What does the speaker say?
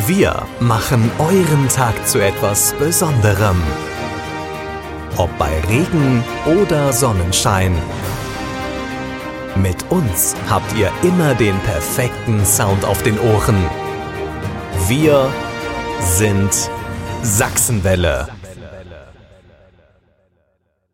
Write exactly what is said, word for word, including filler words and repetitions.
Wir machen euren Tag zu etwas Besonderem. Ob bei Regen oder Sonnenschein. Mit uns habt ihr immer den perfekten Sound auf den Ohren. Wir sind Sachsenwelle.